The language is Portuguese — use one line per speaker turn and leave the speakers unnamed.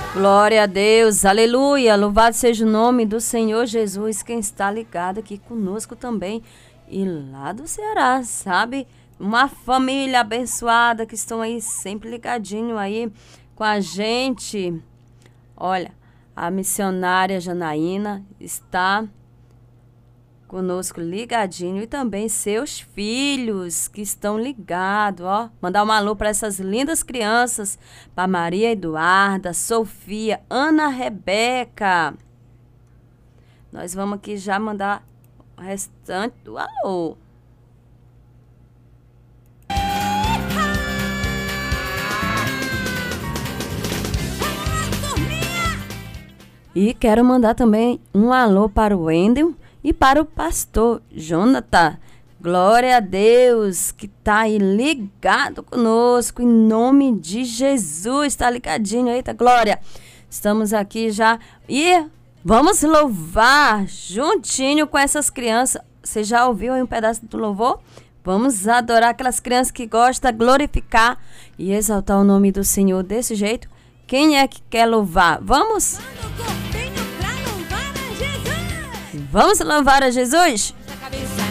Glória a Deus, aleluia, louvado seja o nome do Senhor Jesus, quem está ligado aqui conosco também, e lá do Ceará, sabe? Uma família abençoada que estão aí sempre ligadinho aí com a gente. Olha, a missionária Janaína está conosco ligadinho e também seus filhos que estão ligados, ó. Mandar um alô para essas lindas crianças, para Maria Eduarda, Sofia, Ana Rebeca. Nós vamos aqui já mandar o restante do alô. E quero mandar também um alô para o Wendel e para o pastor Jonathan. Glória a Deus que está aí ligado conosco, em nome de Jesus. Está ligadinho, eita glória. Estamos aqui já e vamos louvar juntinho com essas crianças. Você já ouviu aí um pedaço do louvor? Vamos adorar aquelas crianças que gostam, glorificar e exaltar o nome do Senhor desse jeito. Quem é que quer louvar? Vamos? Vamos louvar a Jesus?